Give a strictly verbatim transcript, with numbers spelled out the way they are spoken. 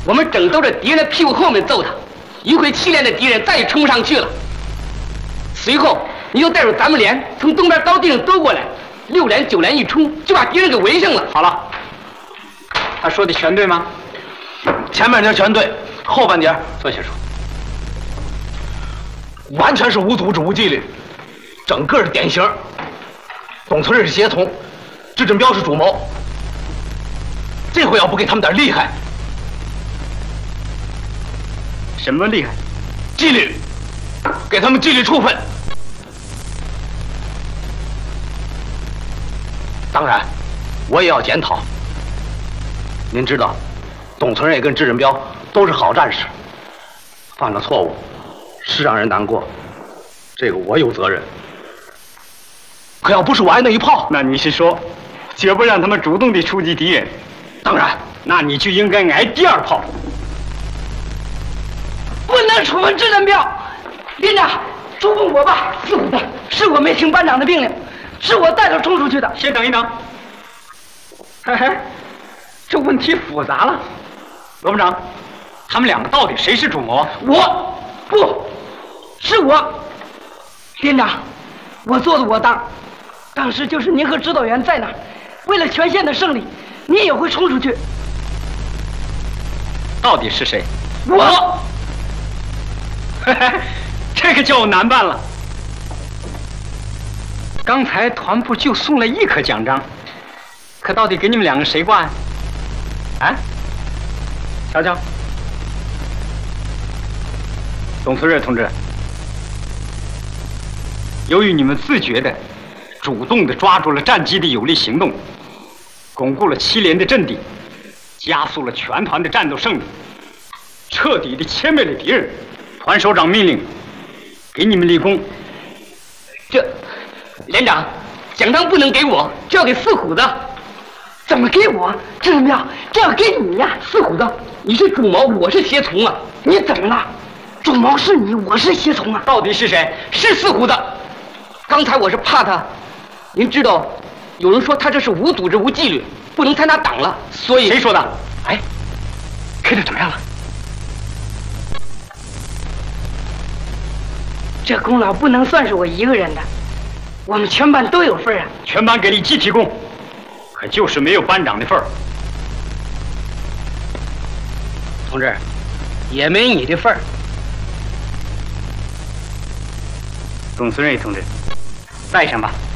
我们正兜着敌人的屁股后面揍他，一会气练的敌人再也冲不上去了。随后你就带着咱们连从东边高地上兜过来，六连九连一冲，就把敌人给围上了。 好了，他说的全对吗？ 前半截全对，后半截坐下说。 完全是无组织无纪律，整个是典型。董存瑞是胁从，智振彪是主谋。这回要不给他们点厉害， 什么厉害？ 纪律，给他们纪律处分。当然，我也要检讨。您知道，董存瑞跟智振彪都是好战士，犯了错误是让人难过，这个我有责任。可要不是我挨那一炮， 那你是说，绝不让他们主动地出击敌人？ 当然， 那你就应该挨第二炮。 不能处分智振彪，连长，处分我吧。是我的，是我没听班长的命令，是我带头冲出去的。 先等一等。嘿嘿，这问题复杂了。罗班长，他们两个到底谁是主谋？ 我，不，是我。连长，我做的我当。当时就是您和指导员在那儿，为了全县的胜利，您也会冲出去。 到底是谁？ 我。 嘿嘿，这个叫我难办了。刚才团部就送了一颗奖章，可到底给你们两个谁挂呀？啊？瞧瞧，董存瑞同志，由于你们自觉的、主动的抓住了战机的有力行动，巩固了七连的阵地，加速了全团的战斗胜利，彻底的歼灭了敌人。团首长命令，给你们立功。 这，连长，奖章不能给我，这要给四虎子。怎么给我？智振彪，这要给你呀！四虎子，你是主谋，我是胁从啊！你怎么了？主谋是你，我是胁从啊！ 到底是谁？ 是四虎子。刚才我是怕他，您知道，有人说他这是无组织无纪律，不能参加党了，所以谁说的？哎，开的怎么样了？ 这功劳不能算是我一个人的，我们全班都有份啊！ 全班给你集体功，可就是没有班长的份儿。 同志，也没你的份儿。 董存瑞同志，带上吧。